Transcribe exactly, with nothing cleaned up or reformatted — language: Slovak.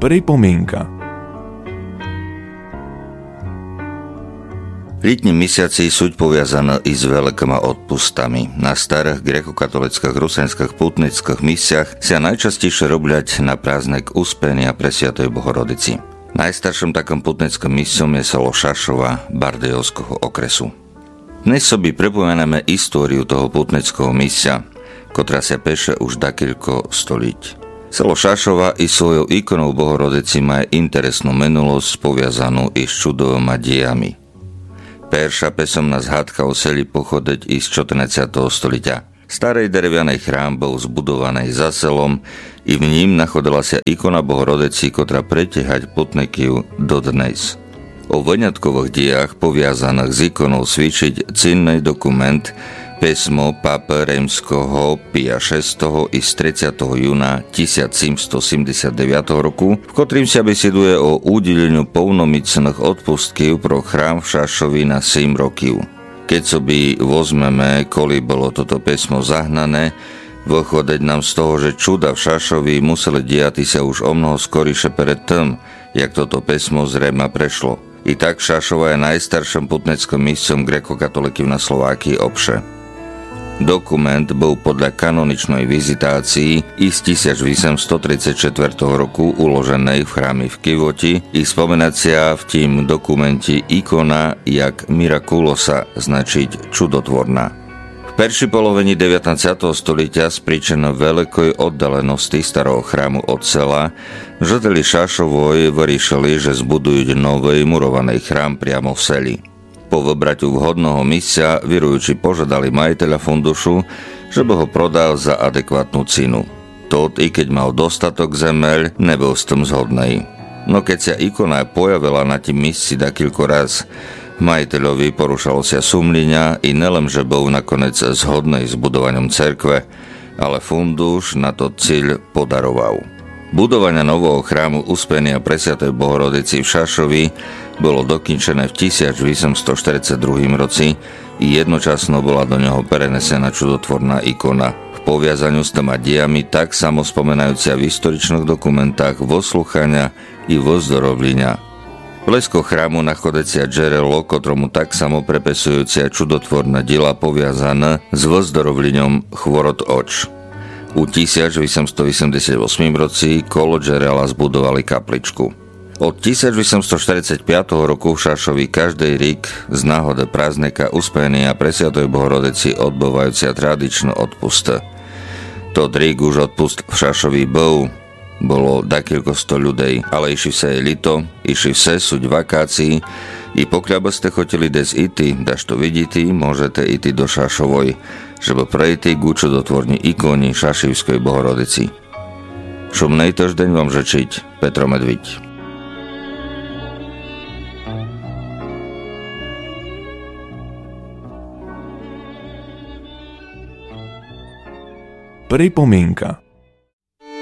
Pripomienka. Lítní mesiaci sú poviazané i s veľkými odpustami. Na starých grekokatolických rusenských pútnických misiach sa najčastejšie robľať na prázdnek Uspenia Presviatej Bohorodici. Najstarším takým pútnickým misiom je selo Šašova Bardejovského okresu. Dnes sobi pripomeneme históriu toho pútnického misia, ktorá sa peše už dakiľko stoliť. Selo Šašova i svojou ikonou Bohorodici má interesnú minulosť poviazanú i s čudovými diejami. Perša pesomná zhádka o seli pochodeť i z čtrnásteho stoliťa. Starej derevianej chrám bol zbudovaný za selom i v ním nachodila sa ikona Bohorodici, ktorá pretehať putnikiu dodnes. O voňatkových diách poviazaných s ikonou svičiť cenný dokument písmo Pápa Rímskeho Pia šiesteho i z tridsiateho júna tisícsedemstoosemdesiatdeväť roku, v ktorým sa beseduje o udeleniu polnomocných odpustkov pro chrám v Šašovi na sedem rokov. Keď soby vozmeme, koli bolo toto písmo zahnané, vychodeť nám z toho, že čuda v Šašovi museli diať sa už o mnoho skoríše pred tým, jak toto písmo zrejme prešlo. I tak Šašova je najstarším putnickým miestom grekokatolíkov na Slovákii obše. Dokument bol podľa kanoničnej vizitácii i z tisícosemstotridsaťštyri roku uloženej v chráme v Kivoti i spomenacia v tým dokumenti ikona jak miraculosa, značiť čudotvorná. V peršej polovení devätnásťeho stoliťa z príčiny veľkej oddalenosti starého chrámu od sela žitelí Šašovoj vyriešili, že zbudujú nový murovaný chrám priamo v seli. Po vybraťu vhodného místa virujúci požiadali majiteľa fundušu, že by ho prodal za adekvátnu cenu. Tot, i keď mal dostatok zemeľ, nebol s tým zhodnej. No keď sa ikona pojavila na tým místi dakilko raz, majiteľovi porušalo sa sumlenia i nelem, že bol nakoniec zhodnej s budovaním cerkve, ale funduš na to cieľ podaroval. Budovanie nového chrámu Uspenia Presviatej Bohorodici v Šašovi bolo dokončené v tisícosemstoštyridsaťdva roci i jednočasno bola do neho prenesená čudotvorná ikona. V poviazaniu s tými diami tak samo spomenajúcia v historičných dokumentách voslúchania i vozdorovlenia. Blízko chrámu nachodecia džerelo, ktorému tak samo prepesujúcia čudotvorné diela poviazané s vozdorovliňom chvorot oč. U tisícosemstoosemdesiatosem roci kolo džerela zbudovali kapličku. Od tisícosemstoštyridsaťpäť roku v Šašovi každý rok z náhody prázdnika Uspenia Presviatej Bohorodici odbývajúcia tradičné odpusty. To drík už odpust v Šašovi bol, bolo dakiľko sto ľudí, ale išli sa je lito, išli sa súť vakácií i pokiaľ ste chotili des iti, daž to vidíte, môžete iti do Šašovoj, żeby prejти k čudotvorní ikoni Šašivskej Bohorodici. Šumnej týždeň vám žečiť Petro Medviť. Pripomienka.